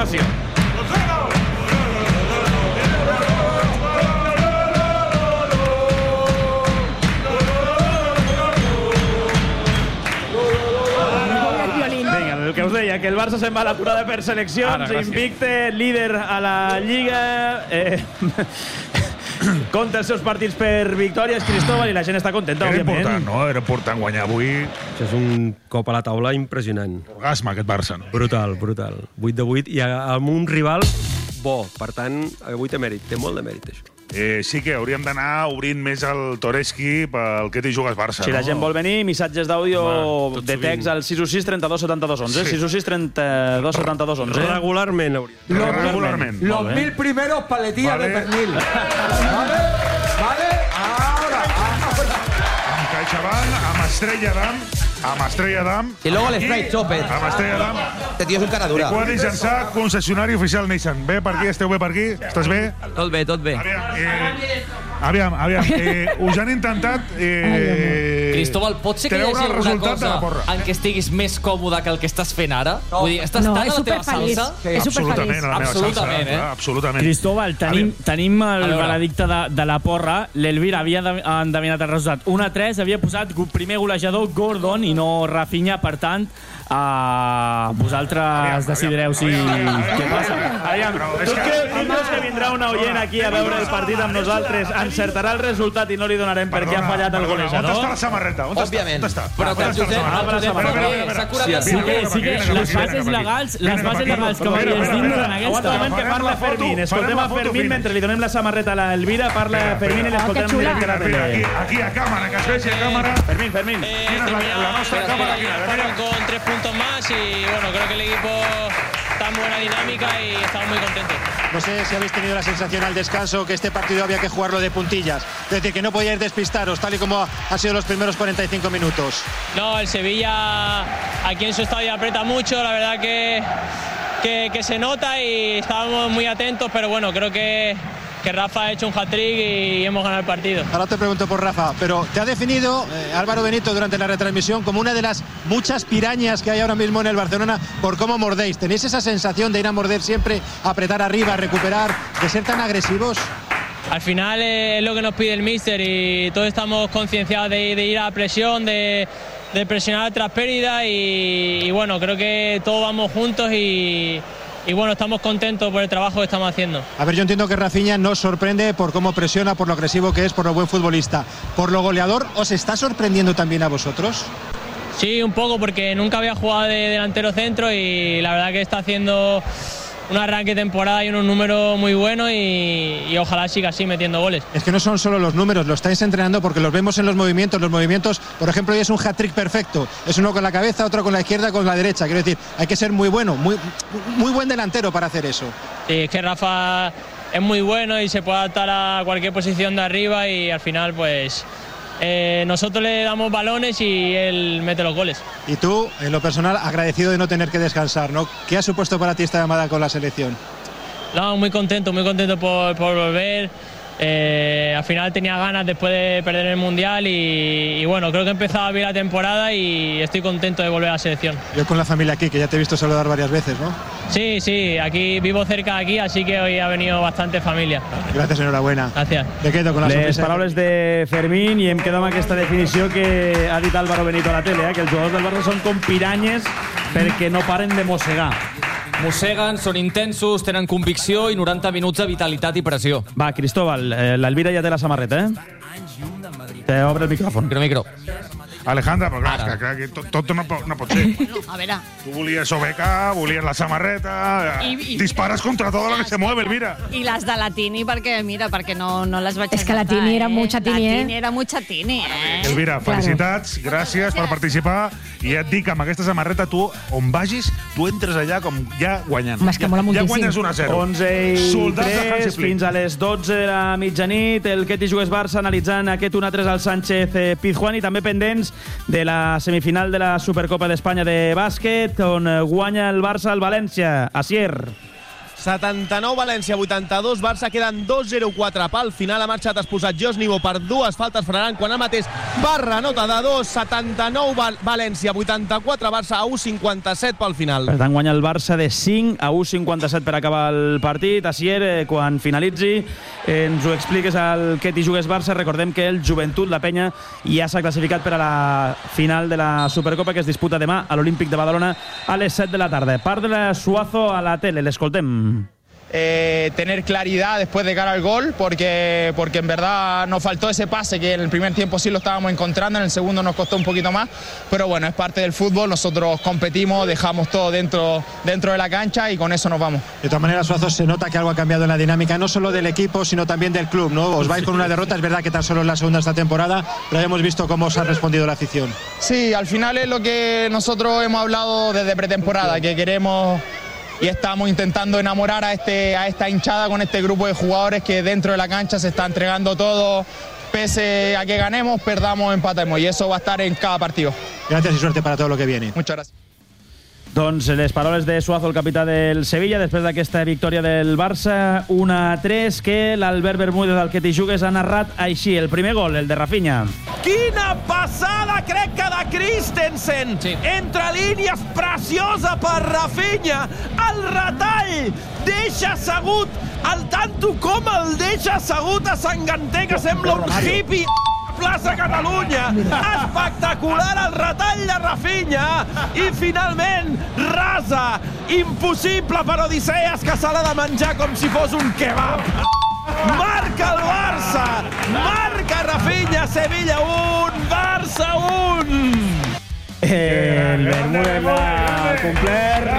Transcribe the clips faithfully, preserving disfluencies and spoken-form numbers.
continuació. El que us deia, que el Barça se'n va a l'aturada per seleccions, invicte, líder a la Lliga, eh, compta els seus partits per victòries, Cristóbal, i la gent està contenta, Era òbviament. important, no? Era important guanyar avui. Això és un cop a la taula impressionant. Orgasme, aquest Barça. No? Brutal, brutal. vuit de vuit i amb un rival bo. Per tant, avui té mèrit, té molt de mèrit, això. Eh, sí que hauríem d'anar obrint més el Toreski pel que t'hi jugues Barça. Si no? la gent vol venir, missatges d'àudio Home, de text al sis u sis trenta-dos setanta-dos onze. Sí. sis u sis trenta-dos setanta-dos onze. Regularment hauria. Regularment. Los mil primeros paletillas Vale. de pernil. ¿Vale? ¿Vale? Ahora, ahora. Amb CaixaBank, amb Estrella d'Am, amb Estrella d'Am... Y luego el Sprite Chopper. Amb Estrella d'Am. Este tío es un cara I dura. quan llançar concessionari oficial Nissan. Bé per aquí? Esteu bé per aquí? Estàs bé? Tot bé, tot bé. Aviam, eh, aviam, aviam eh, us han intentat... Eh, Cristóbal, pot ser que hi treure hagi el alguna resultat de la cosa porra. en què estiguis més còmode que el que estàs fent ara? No. Vull dir, estàs No, tan és a la teva superfeliç. salsa... És Absolutament, a la meva Absolutament, salsa. eh? Ah, absolutament. Cristóbal, tenim, tenim el A veure. veredicte de, de la porra. L'Elvira havia de- endevinat el resultat. un a tres, havia posat go- primer golejador Gordon i no Rafinha, per tant, uh, vosaltres Aviam, decidireu si... aviam, aviam, aviam, Què passa? aviam, Aviam, però tu és que- creus, tu creus que vindrà una oient aquí a veure el partit amb nosaltres, encertarà el resultat i no li donarem perquè ha fallat el perdona, On està golejador? la samarreta? On Òbviament. Està? On està? Però que On el està la Josep, samarreta? el Josep Espera, espera, Ferrer espera. s'ha curat de Sí, salut. que, sí que Vine cap les aquí, bases vine cap aquí. legals, Vine les cap bases aquí. legals, com Espera, havies espera, dit, no espera. eren aquestes. Aguanta, Moment que farem parla la foto, Fermín. Escoltem farem a la foto Fermín fina. mentre li donem la samarreta a l'Elvira. Parla Espera, Fermín i espera. l'escoltem en directe a la Mira, tele. mira, aquí, aquí a càmera, que es vegi a càmera. Fermín, Fermín. Quina és la, la nostra càmera? Quina? Fueron con tres puntos más y bueno, creo que el equipo está en buena dinámica y estamos muy contentos. No sé si habéis tenido la sensación al descanso que este partido había que jugarlo de puntillas. Es decir, que no podíais despistaros, tal y como han sido los primeros cuarenta y cinco minutos. No, el Sevilla aquí en su estadio aprieta mucho, la verdad que, que, que se nota y estábamos muy atentos, pero bueno, creo que, que Rafa ha hecho un hat-trick y hemos ganado el partido. Ahora te pregunto por Rafa, pero te ha definido eh, Álvaro Benito durante la retransmisión como una de las muchas pirañas que hay ahora mismo en el Barcelona por cómo mordéis. ¿Tenéis esa sensación de ir a morder siempre, apretar arriba, recuperar, de ser tan agresivos? Al final eh, es lo que nos pide el míster y todos estamos concienciados de, de ir a la presión, de, de presionar tras pérdida y, y bueno, creo que todos vamos juntos y, y bueno, estamos contentos por el trabajo que estamos haciendo. A ver, yo entiendo que Rafinha nos sorprende por cómo presiona, por lo agresivo que es, por lo buen futbolista. ¿Por lo goleador os está sorprendiendo también a vosotros? Sí, un poco, porque nunca había jugado de delantero centro y la verdad que está haciendo un arranque de temporada y unos números muy buenos y, y ojalá siga así metiendo goles. Es que no son solo los números, lo estáis entrenando porque los vemos en los movimientos. Los movimientos, por ejemplo, hoy es un hat-trick perfecto. Es uno con la cabeza, otro con la izquierda, con la derecha. Quiero decir, hay que ser muy bueno, muy, muy buen delantero para hacer eso. Sí, es que Rafa es muy bueno y se puede adaptar a cualquier posición de arriba y al final pues eh, nosotros le damos balones y él mete los goles. Y tú, en lo personal, agradecido de no tener que descansar, ¿no? ¿Qué ha supuesto para ti esta llamada con la selección? No, muy contento, muy contento por, por volver. Eh, al final tenía ganas después de perder el Mundial y, y bueno, creo que he empezado bien la temporada y estoy contento de volver a la selección. Yo con la familia aquí, que ya te he visto saludar varias veces, ¿no? Sí, sí, aquí vivo cerca de aquí, así que hoy ha venido bastante familia. Gracias, enhorabuena. Gracias. Me quedo con la Les sorpresa. paraules de Fermín i em quedo amb aquesta definició que ha dit Álvaro Benito a la tele, eh? Que els jugadors del Barça són com piranyes perquè no paren de mossegar. Mosseguen, són intensos, tenen convicció i noranta minuts de vitalitat i pressió. Va, Cristóbal, eh, l'Elvira ja té la samarreta, eh? Te obre el micròfon. Micro, micro. Alejandra, però clar, que, que, que tot, tot no, po- no pot ser. A veure, Tu volies O B K, volies la samarreta... I- i- Dispares contra todo lo que se mueve, Elvira. i les de la Tini, perquè, mira, perquè no, no les vaig És que la acertar, Tini era eh? mucha Tini, La eh? Tini era mucha Tini, eh? Elvira, felicitats, gràcies per participar i ja et dic que amb aquesta samarreta tu, on vagis, tu entres allà com ja guanyant. Home, és que mola ja, ja moltíssim. guanyes un a zero. onze i Soldats de Hansi tres, Flick. fins a les dotze de la mitjanit. El que t'hi jugues Barça analitzant aquest un a tres al Sánchez eh, Pizjuán i també pendents de la semifinal de la Supercopa d'Espanya de bàsquet, on eh, guanya el Barça al València. Asier. setanta-nou València, vuitanta-dos Barça, queden dos zero quatre pel final. Ha marxat expulsat Josh Nivo per dues faltes, frenaran quan el mateix Barra nota de dos, setanta-nou Val València, vuitanta-quatre Barça, a u cinquanta-set pel final. Per tant, guanya el Barça de cinc a u cinquanta-set per acabar el partit. Asier, eh, quan finalitzi, eh, ens ho expliques al Que t'hi jugues Barça. Recordem que el Joventut, la penya, ja s'ha classificat per a la final de la Supercopa que es disputa demà a l'Olímpic de Badalona a les set de la tarda. Part de la Suazo a la tele, l'escoltem. Eh, tener claridad después de cara al gol, porque, porque en verdad nos faltó ese pase que en el primer tiempo sí lo estábamos encontrando, en el segundo nos costó un poquito más, pero bueno, es parte del fútbol, nosotros competimos, dejamos todo dentro, dentro de la cancha y con eso nos vamos. De todas maneras, Suazo, se nota que algo ha cambiado en la dinámica, no solo del equipo, sino también del club, ¿no? Os vais con una derrota, es verdad que tan solo es la segunda esta temporada, pero hemos visto cómo os ha respondido la afición. Sí, al final es lo que nosotros hemos hablado desde pretemporada, que queremos y estamos intentando enamorar a, este, a esta hinchada con este grupo de jugadores que dentro de la cancha se está entregando todo, pese a que ganemos, perdamos, empatemos, y eso va a estar en cada partido. Gracias y suerte para todo lo que viene. Muchas gracias. Doncs les paraules de Suazo, el capità del Sevilla, després d'aquesta victòria del Barça, un a tres, que l'Albert Bermúdez, del Que t'hi jugues, ha narrat així. El primer gol, el de Rafinha. Quina passada, crec que de Christensen. Sí. Entre línies, preciosa per Rafinha. El retall deixa assegut, el tanto com el deixa assegut a Sant Ganter, que sembla un hippie plaça Catalunya. Espectacular el retall de Rafinha. I finalment, rasa, impossible per Odisseas, que se l'ha de menjar com si fos un kebab. Marca el Barça, marca Rafinha, Sevilla un, Barça un. El Bermúdez ha complert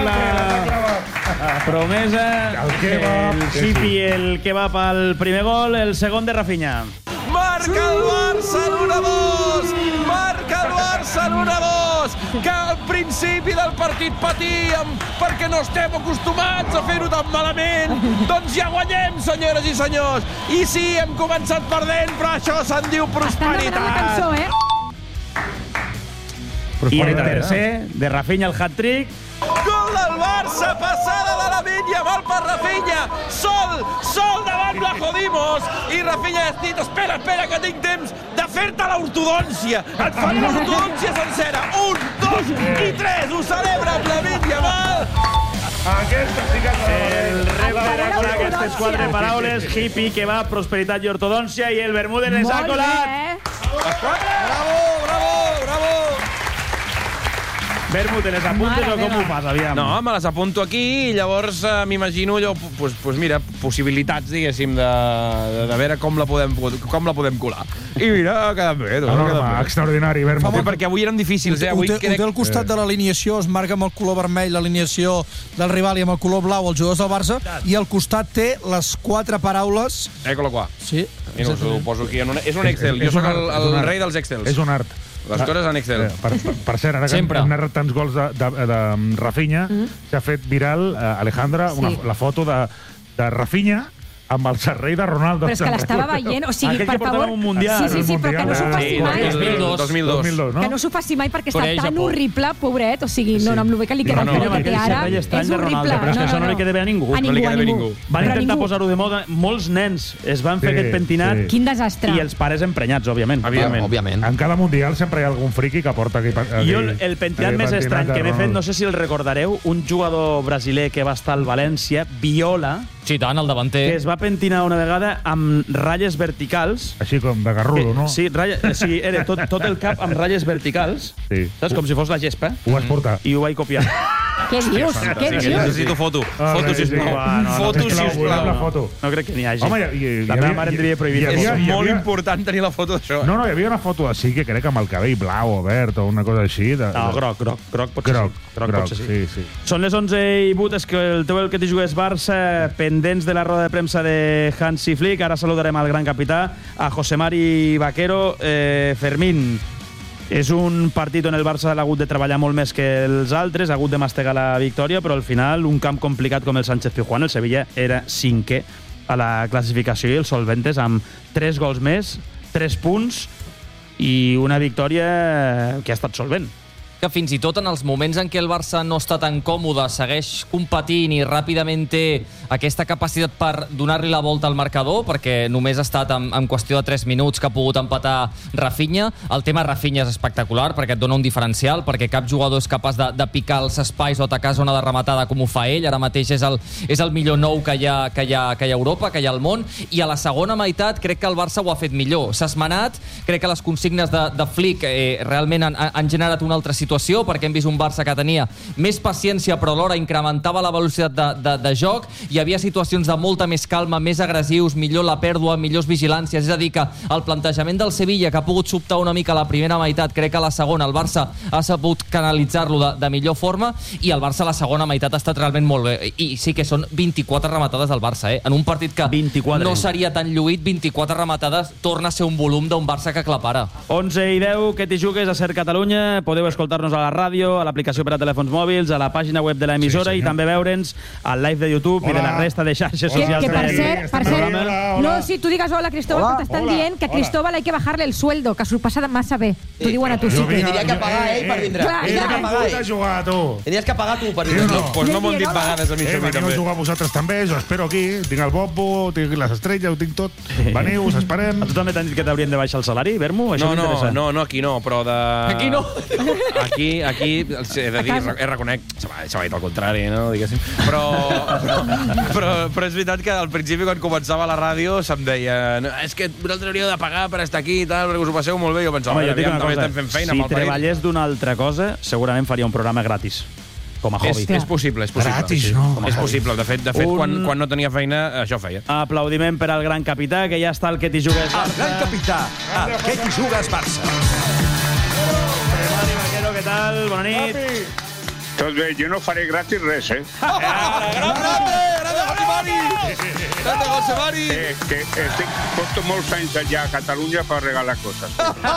la promesa. El hippie i el kebab al primer gol, el segon de Rafinha. Marca el Barça l'u a dos! Marca el Barça l'u a dos! Que al principi del partit patíem perquè no estem acostumats a fer-ho tan malament. Doncs ja guanyem, senyores i senyors. I sí, hem començat perdent, però això se'n diu prosperitat. Estan demanant la cançó, eh? I el tercer, de Rafinha, el hat-trick. Gol del Barça, passada de la Vinya, mal per Rafinha, sol, sol davant la Jodimos, i Rafinha ha dit, espera, espera, que tinc temps de fer-te l'ortodòncia, et faré l'ortodòncia sencera, un, dos i tres, ho celebra amb la Vinya, mal. Aquesta sí que el repte era con aquestes quatre paraules, hippie, kebab, prosperitat i ortodòncia, i el Bermúdez les ha colat. Bravo, bravo, bravo. Bermú, te les apuntes o com ho fas, aviam? No, me les apunto aquí i llavors eh, m'imagino allò, pues, pues mira, possibilitats, diguéssim, de, de, de veure com la podem, com la podem colar. I mira, ha quedat bé. No, no, no, extraordinari, Bermú. Sí, perquè avui eren difícils, eh? Avui ho, té, ho té al costat de l'alineació, es marca amb el color vermell l'alineació del rival i amb el color blau els jugadors del Barça, i al costat té les quatre paraules... Ecolo qua. Sí. Mira, us ho poso aquí. En una, és un Excel. Jo sóc el, el rei dels Excels. És un art. Les coses en Excel. Eh, per, per, per cert, ara que Sempre. hem narrat tants gols de, de, de Rafinha, mm-hmm. s'ha fet viral, eh, Alejandra, Sí. una, la foto de, de Rafinha amb el serrei de Ronaldo. Però és que l'estava veient, o sigui, Aquell per que portava favor... un mundial. Sí, sí, sí, però que no s'ho faci mai. dos mil dos. dos mil dos, no? Que no s'ho faci mai perquè està Corea i tan Japó. horrible, pobret, o sigui, no, no, amb el bé que li queda No, no, el pelo que té aquell ara, servei és estrany de horrible. Ronaldo, però és que això no li queda bé a ningú. A No li ningú, queda a bé a ningú. ningú. Van Però intentar ningú. posar-ho de moda. Molts nens es van fer Sí, aquest pentinat. sí. Quin desastre. I els pares emprenyats, òbviament. Evidentment. Òbviament. En cada mundial sempre hi ha algun friqui que porta aquí... aquí Jo, el pentinat més estrany que m'he fet, no sé si el recordareu, un jugador brasiler que va estar al València, Viola, Sí, tant, el davanter. que es va pentinar una vegada amb ratlles verticals. Així com de garrulo, no? Sí, ratlla, o sigui, era tot, tot el cap amb ratlles verticals, Sí. saps? Com si fos la gespa. Ho vas portar. I ho vaig copiar. Què dius? Què dius? Necessito foto. Ah, Foto, sí, sí. sisplau. Ah, no, no, Foto, Sisplau, volem la sisplau. foto. No crec que n'hi hagi. Home, hi, hi, hi la havia- meva mare em devia prohibir. hi havia- És hi molt havia- important tenir la foto d'això. No, no, hi havia una foto així que crec amb el cabell blau o verd o una cosa així. De, No, groc, groc, groc potser Groc, sí. Groc, groc, potser sí. sí, sí. Són les onze i vuit, és que el teu el que t'hi jugues Barça, pendents de la roda de premsa de Hansi Flick. Ara saludarem al gran capità, a José Mari Vaquero. Eh, Fermín, és un partit on el Barça ha hagut de treballar molt més que els altres, ha hagut de mastegar la victòria, però al final un camp complicat com el Sánchez Pizjuán, el Sevilla era cinquè a la classificació i els solventes amb tres gols més, tres punts i una victòria que ha estat solvent. que fins i tot en els moments en què el Barça no està tan còmode, segueix competint i ràpidament té aquesta capacitat per donar-li la volta al marcador, perquè només ha estat en, en qüestió de tres minuts que ha pogut empatar Rafinha. El tema Rafinha és espectacular perquè et dona un diferencial, perquè cap jugador és capaç de, de picar els espais o atacar zona de rematada com ho fa ell. Ara mateix és el, és el millor nou que hi, ha, que, hi ha, que hi ha a Europa, que hi ha al món, i a la segona meitat crec que el Barça ho ha fet millor. S'ha esmenat, crec que les consignes de, de Flick eh, realment han, han generat una altra situació, perquè hem vist un Barça que tenia més paciència però alhora incrementava la velocitat de, de, de joc. Hi havia situacions de molta més calma, més agressius, millor la pèrdua, millors vigilàncies. És a dir, que el plantejament del Sevilla, que ha pogut sobtar una mica la primera meitat, crec que a la segona el Barça ha sabut canalitzar-lo de, de millor forma, i el Barça a la segona meitat ha estat realment molt bé. I sí que són vint-i-quatre rematades del Barça, eh? En un partit que vint-i-quatre no seria tan lluït, vint-i-quatre rematades torna a ser un volum d'un Barça que aclapara. onze i deu, que t'hi jugues a Ser Catalunya. Podeu escoltar-nos a la ràdio, a l'aplicació per a telèfons mòbils, a la pàgina web de l'emissora sí, i també veure'ns al live de YouTube hola. I de la resta de xarxes que, socials. Que per cert, per cert, hola, hola. no, si tu digues hola, Cristóbal, hola, t'estan hola, dient que a Cristóbal hay que bajarle el sueldo, que s'ho passa massa bé. T'ho diuen a tu, sí. Tindria que pagar ell per vindre. Tindries que pagar ell. Jugar, tu. Tindries que pagar tu per Sí, vindre. no. Doncs pues no m'ho han dit vegades a mi, Eh, això a mi veniu a també. jugar vosaltres també, jo espero aquí. Tinc el bombo, tinc les estrelles, ho tinc tot. Veniu, us esperem. A tu també t'han dit que t'haurien de baixar el salari, Vermo? Això No, no, m'interessa. no, no, aquí no, però de... Aquí no? Aquí, aquí, he de dir, he reconec, se m'ha se m'ha dit el contrari, no, diguéssim, però, però, però, però és veritat que al principi, quan començava la ràdio, se'm deia, no, és que vosaltres hauríeu de pagar per estar aquí i tal, perquè us ho passeu molt bé. Jo pensava, Home, jo et dic aviam, una també cosa, estem fent feina si amb el país. treballés d'una altra cosa, segurament faria un programa gratis, com a hobby. És, és possible, és possible. Gratis, no? És possible. De fet, de fet Un- quan, quan no tenia feina, això feia. Aplaudiment per al gran capità, que ja està el que t'hi jugues. El gran capità, el que t'hi jugues Barça. Mari Vaquero, què tal? Bona nit. Tot bé, jo no faré gratis res, eh? Grande José Mari! eh que estic, porto molts anys allà a Catalunya per regalar coses.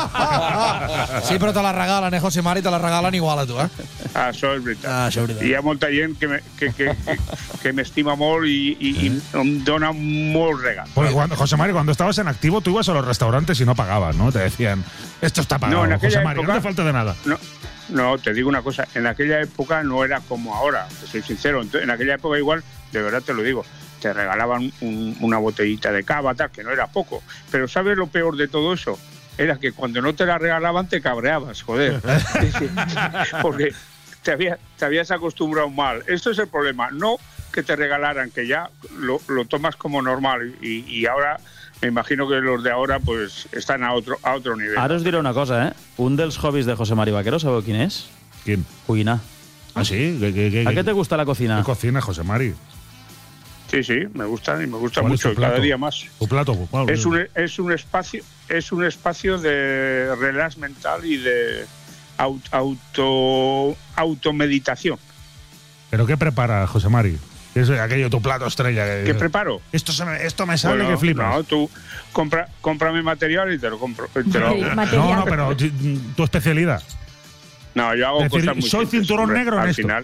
Sí, però te la regalen, eh, José Mari? Te la regalen igual a tu, eh? Això és veritat. Ah, això és veritat. Hi ha molta gent que me- que, que, que, que m'estima molt i, i, i em dona molts regals. Porque cuando, José Mari, cuando estabas en activo, tú ibas a los restaurantes y no pagabas, ¿no? Te decían, esto está pagado, No, en aquella José Mari, época- no te falta de nada. No, no, te digo una cosa, en aquella época no era como ahora, te soy sincero. Entonces, en aquella época igual, de verdad te lo digo, te regalaban un- una botellita de cava, tal, que no era poco. Pero ¿sabes lo peor de todo eso? Era que cuando no te la regalaban te cabreabas, joder. Porque te, había, te habías acostumbrado mal. Esto es el problema, no que te regalaran, que ya lo, lo tomas como normal y, y ahora me imagino que los de ahora pues están a otro, a otro nivel. Ara us diré una cosa, eh? Un dels hobbies de José Mari Vaquero, sabeu quin és? ¿Quién? Cuinar. ¿Ah, sí? ¿Qué, qué, qué, ¿A qué te gusta la cocina? ¿Qué cocina, José Mari? Sí, sí, me gusta y me gusta ¿Cuál es mucho, tu plato? cada día más. ¿Tu plato? ¿Cuál? Es un, es un espacio, es un espacio de relax mental y de au- auto automeditación. ¿Pero qué prepara, José Mari? ¿Qué es aquello, tu plato estrella? Que, ¿Qué preparo? Esto, se me, esto me sale Bueno, que flipas. No, tú compra, cómprame material y te lo compro. Te lo hago. No, no, pero ti- tu especialidad. No, yo hago Es decir, cosas muy soy simples, cinturón hombre, negro en al esto. final.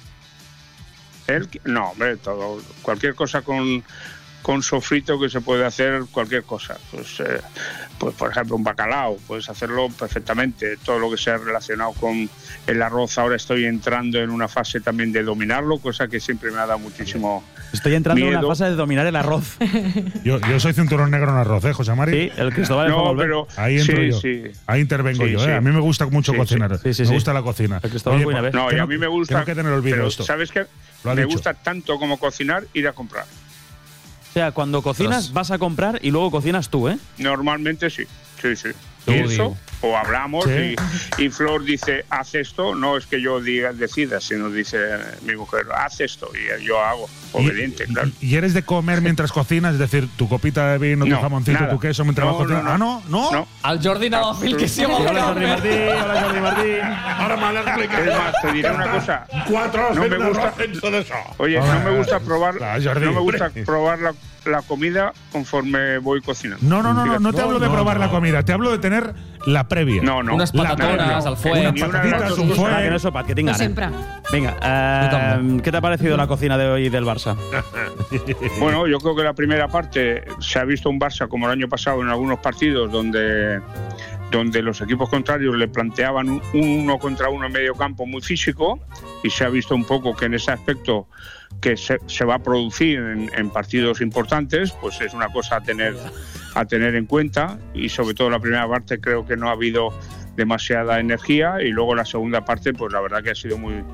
Él, no, hombre, todo, cualquier cosa con, con sofrito que se puede hacer, cualquier cosa. Pues, eh, pues, por ejemplo, un bacalao, puedes hacerlo perfectamente. Todo lo que sea relacionado con el arroz, ahora estoy entrando en una fase también de dominarlo, cosa que siempre me ha dado muchísimo Estoy entrando miedo. en una fase de dominar el arroz. Yo, yo soy cinturón negro en arroz, ¿eh, José Mari? Sí, el Cristóbal es No, volver. pero Ahí entro sí, yo. sí. Ahí intervengo Sí, yo, ¿eh? sí. A mí me gusta mucho Sí, cocinar. sí, sí, me sí. gusta la cocina. El Cristóbal Oye, Buena pues, vez. No, que y a mí me gusta. Tengo que tener olvido pero, esto. ¿sabes qué? Lo ha Me dicho. gusta tanto como cocinar, ir a comprar. O sea, cuando cocinas vas a comprar y luego cocinas tú, ¿eh? Normalmente sí, sí, sí. Tú Pienso, digo. o hablamos, Sí. y, y Flor dice, haz esto, no es que yo diga, decida, sino dice mi mujer, haz esto, y yo hago, obediente, y, claro. ¿Y eres de comer mientras cocinas? Es decir, tu copita de vino, tu No, jamoncito, nada. tu queso mientras No, vas cocinar. no, no. Ah, no, no. No. El Jordi anava a fer el que sí amb el Hola, Jordi Martí. Hola, Jordi Martí. Ahora me has explicado. Es más, te diré una cosa. Cuatro horas No me fent gusta- arroz sense d'això. Oye, no me gusta probar, Clar, Jordi. no me gusta probar la, la comida conforme voy cocinando. No, no, no, no, no te Fíjate. hablo de probar la comida, te hablo de tener la previa. No, no. Unes La patatones previa. al fuego. Unas Ni una patatitas, de un las Ah, que no fuego. es sopat, que tinc No gana. sempre. Venga, eh, ¿qué te ha parecido la cocina de hoy del Barça? Bueno, yo creo que la primera parte se ha visto un Barça como el año pasado en algunos partidos donde donde los equipos contrarios le planteaban un uno contra uno en medio campo muy físico, y se ha visto un poco que en ese aspecto que se, se va a producir en, en partidos importantes, pues es una cosa a tener, a tener en cuenta, y sobre todo la primera parte creo que no ha habido demasiada energía, y luego la segunda parte pues la verdad que ha sido muy